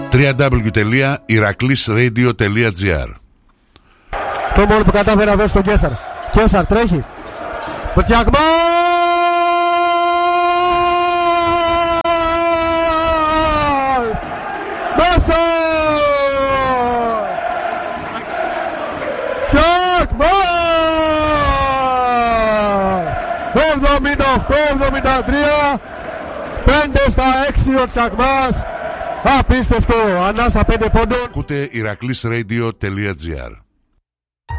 www.iraklisradio.gr. Το μόνο που κατάφερα εδώ στον Κέσσαρ. Κέσσαρ τρέχει. Μπουτσιαγμάς! Μέσα! Τσακμάς! 78-73. 5-6 ο Τσακμάς. Απίστευτο. Ανάσα 5 πόντων. Ακούτε iraklisradio.gr.